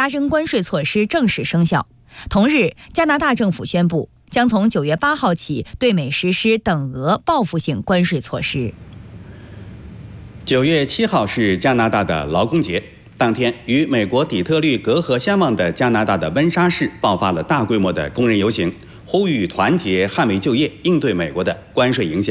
加征关税措施正式生效。同日，加拿大政府宣布，将从9月8号起对美实施等额报复性关税措施。 9月7号是加拿大的劳工节，当天与美国底特律隔河相望的加拿大的温莎市爆发了大规模的工人游行，呼吁团结捍卫就业，应对美国的关税影响。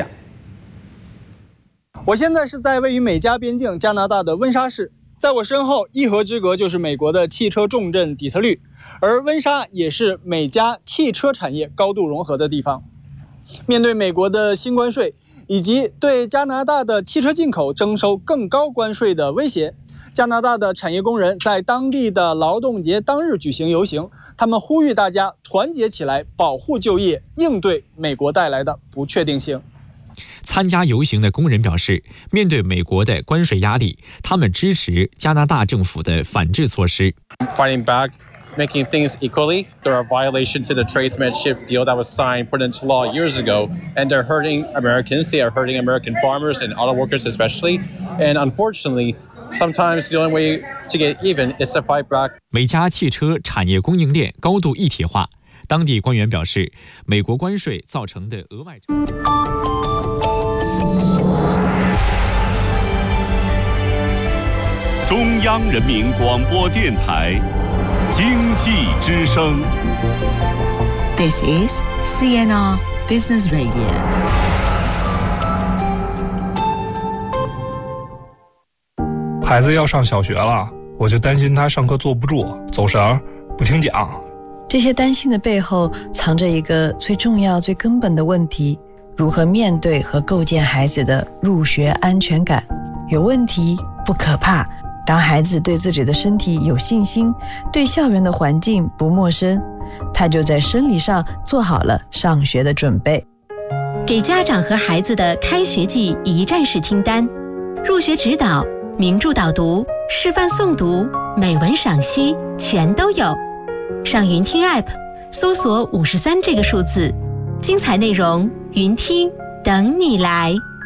我现在是在位于美加边境加拿大的温莎市，在我身后一河之隔就是美国的汽车重镇底特律，而温莎也是美加汽车产业高度融合的地方。面对美国的新关税以及对加拿大的汽车进口征收更高关税的威胁，加拿大的产业工人在当地的劳动节当日举行游行，他们呼吁大家团结起来，保护就业，应对美国带来的不确定性。 参加游行的工人表示，面对美国的关税压力，他们支持加拿大政府的反制措施。 Fighting back, making things equally. They're a violation to the tradesmanship deal that was signed, put into law years ago, and they're hurting Americans. They are hurting American farmers and auto workers especially. And unfortunately, sometimes the only way to get even is to fight back. 美加汽车产业供应链高度一体化。当地官员表示，美国关税造成的额外中央人民广播电台经济之声。 This is CNR Business Radio。 孩子要上小学了，我就担心他上课坐不住，走神，不听讲。 这些担心的背后藏着一个最重要最根本的问题：如何面对和构建孩子的入学安全感。有问题不可怕，当孩子对自己的身体有信心，对校园的环境不陌生，他就在生理上做好了上学的准备。 给家长和孩子的开学季一站式听单，入学指导、名著导读、示范诵读、美文赏析全都有。上云听 App 搜索53这个数字，精彩内容云听等你来。